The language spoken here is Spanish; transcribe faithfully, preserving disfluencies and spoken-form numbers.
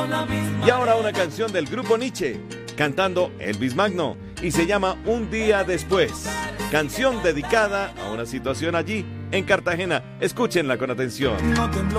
Y ahora una canción del grupo Nietzsche, cantando Elvis Magno, y se llama Un día después. Canción dedicada a una situación allí, en Cartagena. Escúchenla con atención. No tembló